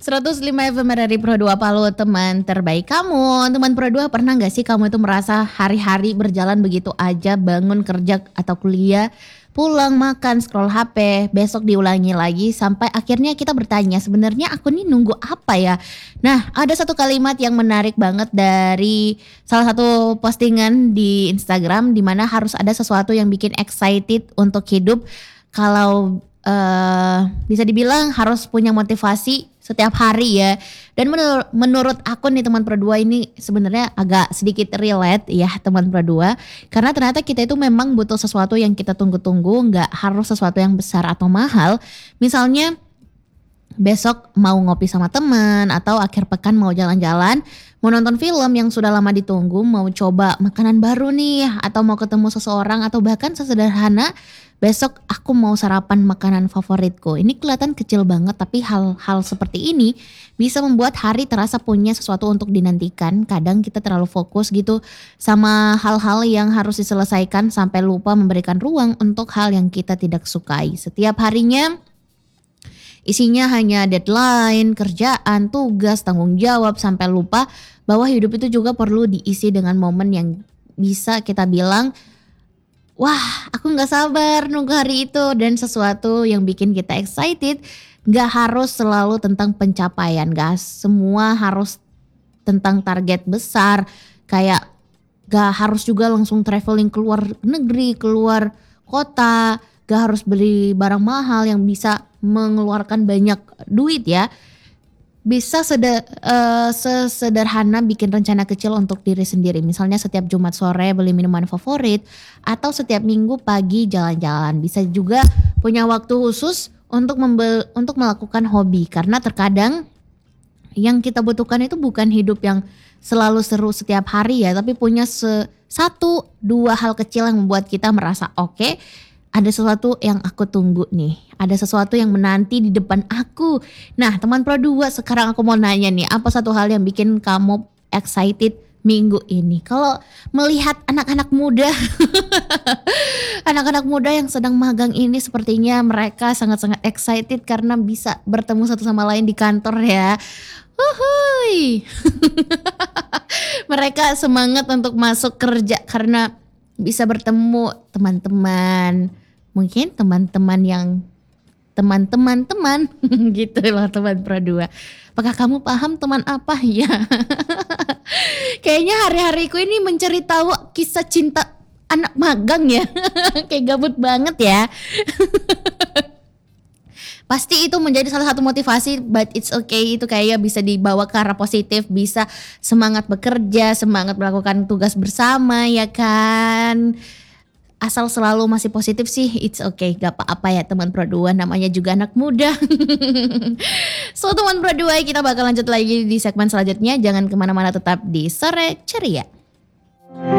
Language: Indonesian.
105 FM dari Pro 2 Palu, teman terbaik kamu. Teman Pro 2, pernah gak sih kamu itu merasa hari-hari berjalan begitu aja, bangun kerja atau kuliah, pulang makan, scroll HP, besok diulangi lagi sampai akhirnya kita bertanya, sebenarnya aku nih nunggu apa ya? Nah, ada satu kalimat yang menarik banget dari salah satu postingan di Instagram di mana harus ada sesuatu yang bikin excited untuk hidup. Kalau bisa dibilang harus punya motivasi setiap hari ya. Dan menurut aku nih teman Pro 2 ini sebenarnya agak sedikit relate ya teman Pro 2. Karena ternyata kita itu memang butuh sesuatu yang kita tunggu-tunggu, nggak harus sesuatu yang besar atau mahal. Misalnya besok mau ngopi sama teman atau akhir pekan mau jalan-jalan, mau nonton film yang sudah lama ditunggu, mau coba makanan baru nih atau mau ketemu seseorang atau bahkan sesederhana besok aku mau sarapan makanan favoritku. Ini kelihatan kecil banget tapi hal-hal seperti ini bisa membuat hari terasa punya sesuatu untuk dinantikan. Kadang kita terlalu fokus gitu sama hal-hal yang harus diselesaikan sampai lupa memberikan ruang untuk hal yang kita tidak sukai. Setiap harinya isinya hanya deadline, kerjaan, tugas, tanggung jawab sampai lupa bahwa hidup itu juga perlu diisi dengan momen yang bisa kita bilang, wah aku gak sabar nunggu hari itu. Dan sesuatu yang bikin kita excited gak harus selalu tentang pencapaian, gak semua harus tentang target besar. Kayak gak harus juga langsung traveling keluar negeri, keluar kota, gak harus beli barang mahal yang bisa mengeluarkan banyak duit ya. Bisa sesederhana bikin rencana kecil untuk diri sendiri. Misalnya setiap Jumat sore beli minuman favorit atau setiap Minggu pagi jalan-jalan. Bisa juga punya waktu khusus untuk melakukan hobi. Karena terkadang yang kita butuhkan itu bukan hidup yang selalu seru setiap hari ya, tapi punya satu dua hal kecil yang membuat kita merasa oke, ada sesuatu yang aku tunggu nih. Ada sesuatu yang menanti di depan aku. Nah teman Pro 2, sekarang aku mau nanya nih, apa satu hal yang bikin kamu excited minggu ini? Kalau melihat anak-anak muda, anak-anak muda yang sedang magang ini sepertinya mereka sangat-sangat excited karena bisa bertemu satu sama lain di kantor ya. Uhuy. Mereka semangat untuk masuk kerja karena bisa bertemu teman-teman, mungkin teman-teman yang teman-teman gitu loh teman Pro 2. Apakah kamu paham teman apa ya? Kayaknya hari-hariku ini mencari tahu kisah cinta anak magang ya. Kayak gabut banget ya. Pasti itu menjadi salah satu motivasi, but it's okay, itu kayak bisa dibawa ke arah positif, bisa semangat bekerja, semangat melakukan tugas bersama ya kan. Asal selalu masih positif sih, it's okay, gak apa-apa ya teman Pro 2, namanya juga anak muda. So teman Pro 2, kita bakal lanjut lagi di segmen selanjutnya, jangan kemana-mana, tetap di Sore Ceria.